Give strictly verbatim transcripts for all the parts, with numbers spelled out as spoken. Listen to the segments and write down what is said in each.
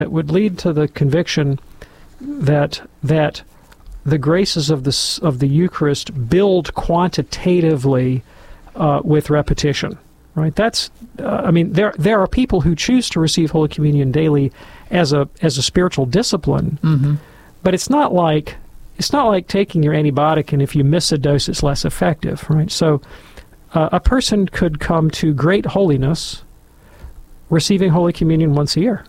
It would lead to the conviction that that the graces of the of the Eucharist build quantitatively uh, with repetition. Right? That's uh, I mean there there are people who choose to receive Holy Communion daily as a as a spiritual discipline, mm-hmm. but it's not like it's not like taking your antibiotic and if you miss a dose it's less effective. Right? So uh, a person could come to great holiness receiving Holy Communion once a year.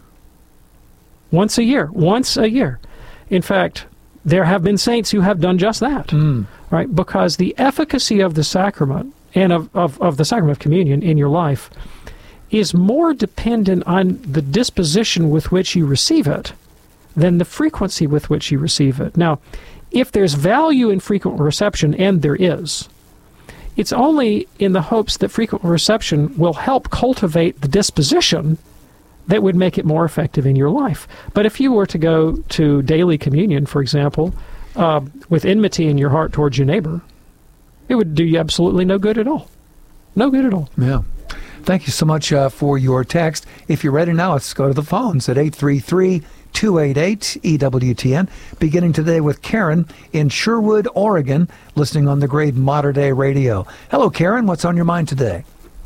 Once a year. Once a year. In fact, there have been saints who have done just that, mm. right? Because the efficacy of the sacrament and of, of, of the sacrament of communion in your life is more dependent on the disposition with which you receive it than the frequency with which you receive it. Now, if there's value in frequent reception, and there is, it's only in the hopes that frequent reception will help cultivate the disposition that would make it more effective in your life. But if you were to go to daily communion, for example, uh, with enmity in your heart towards your neighbor, it would do you absolutely no good at all. No good at all. Yeah. Thank you so much uh, for your text. If you're ready now, let's go to the phones at eight three three, two eight eight, E W T N. Beginning today with Karen in Sherwood, Oregon, listening on the great Mater Dei Radio. Hello, Karen. What's on your mind today?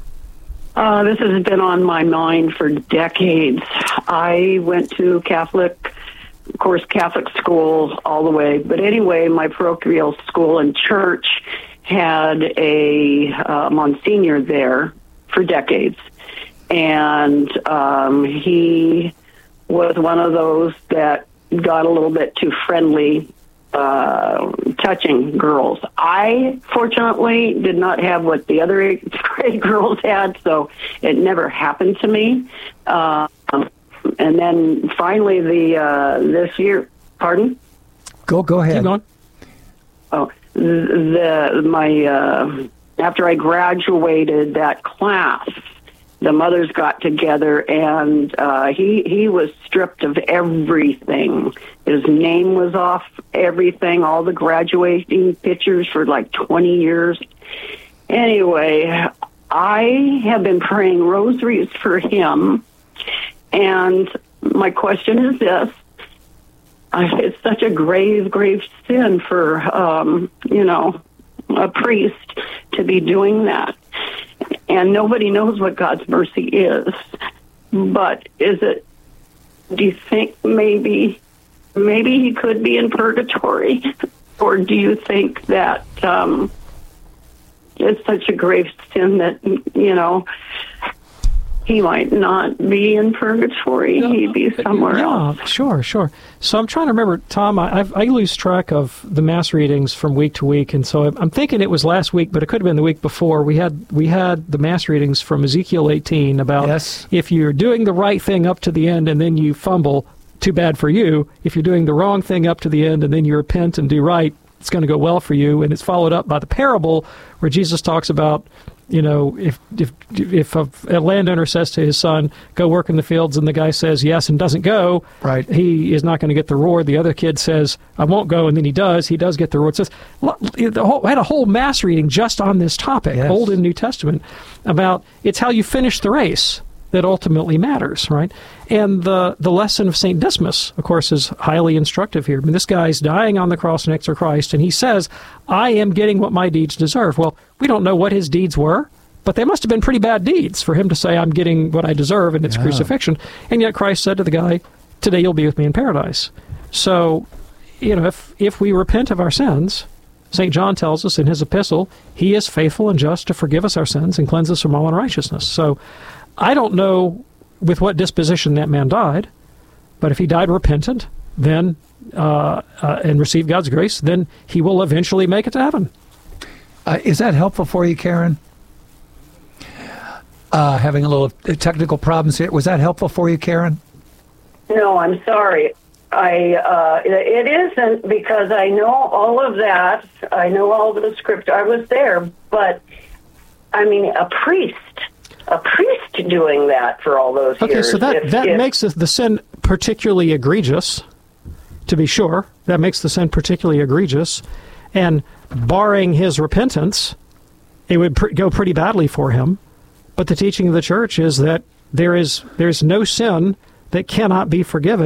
Uh, this has been on my mind for decades. I went to Catholic, of course, Catholic school all the way. But anyway, my parochial school and church had a uh, Monsignor there for decades. And um, he was one of those that got a little bit too friendly, uh, touching girls. I, fortunately, did not have what the other eighth grade girls had, so it never happened to me. Uh, and then finally, the uh, this year, pardon? Go, go ahead. Keep going. Oh, the, the my uh, after I graduated that class, the mothers got together, and uh, he he was stripped of everything. His name was off everything, all the graduating pictures for like twenty years. Anyway, I have been praying rosaries for him, and my question is this. Uh, it's such a grave, grave sin for, um, you know, a priest to be doing that. And nobody knows what God's mercy is. But is it, do you think maybe, maybe he could be in purgatory? Or do you think that um, it's such a grave sin that, you know, he might not be in purgatory. No, He'd be somewhere yeah, else. Sure, sure. So I'm trying to remember, Tom, I, I've, I lose track of the Mass readings from week to week, and so I'm thinking it was last week, but it could have been the week before. We had we had the Mass readings from Ezekiel eighteen about yes. if you're doing the right thing up to the end and then you fumble, too bad for you. If you're doing the wrong thing up to the end and then you repent and do right, it's going to go well for you. And it's followed up by the parable where Jesus talks about, you know, if if if a, a landowner says to his son, go work in the fields, and the guy says yes and doesn't go, right, he is not going to get the reward. The other kid says, I won't go, and then he does. He does get the reward. It says, the whole, I had a whole Mass reading just on this topic, yes. Old and New Testament, about it's how you finish the race that ultimately matters, right? And the the lesson of Saint Dismas, of course, is highly instructive here. I mean, this guy's dying on the cross next to Christ, and he says, I am getting what my deeds deserve. Well, we don't know what his deeds were, but they must have been pretty bad deeds for him to say, I'm getting what I deserve, and it's yeah. crucifixion. And yet Christ said to the guy, today you'll be with me in paradise. So, you know, if if we repent of our sins, Saint John tells us in his epistle, he is faithful and just to forgive us our sins and cleanse us from all unrighteousness. So I don't know with what disposition that man died, but if he died repentant, then uh, uh, and received God's grace, then he will eventually make it to heaven. Uh, is that helpful for you, Karen? Uh, having a little technical problems here. Was that helpful for you, Karen? No, I'm sorry. I uh, it isn't, because I know all of that. I know all of the script. I was there, but I mean, a priest. A priest doing that for all those okay, years. Okay, so that, if, that if, makes the sin particularly egregious, to be sure. That makes the sin particularly egregious. And barring his repentance, it would pr- go pretty badly for him. But the teaching of the Church is that there is there's no sin that cannot be forgiven